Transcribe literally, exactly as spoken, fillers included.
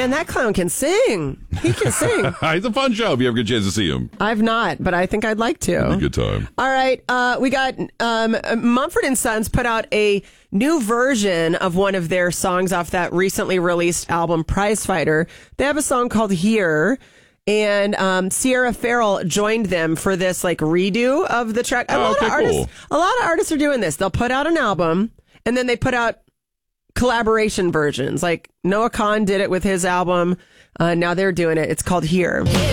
Man, that clown can sing. He can sing. It's a fun show if you ever get a chance to see him. I've not, but I think I'd like to. It'll be a good time. All right. Uh, we got um, Mumford and Sons put out a new version of one of their songs off that recently released album, Prize Fighter. They have a song called Here. And um, Sierra Farrell joined them for this like redo of the track. A, Oh, lot okay, of artists, cool. a lot of artists are doing this. They'll put out an album and then they put out collaboration versions. Like Noah Khan did it with his album. Uh, now they're doing it. It's called Here.